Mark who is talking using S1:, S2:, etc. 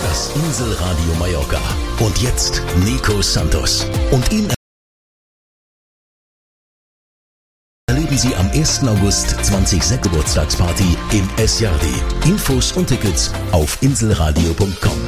S1: das Inselradio Mallorca. Und jetzt Nico Santos. Und ihn erleben Sie am 1. August 2006 Geburtstagsparty im S-Jardi. Infos und Tickets auf inselradio.com.